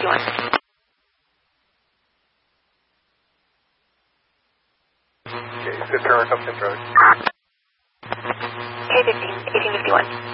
1851. Okay, you said current up Road. K15, 1851.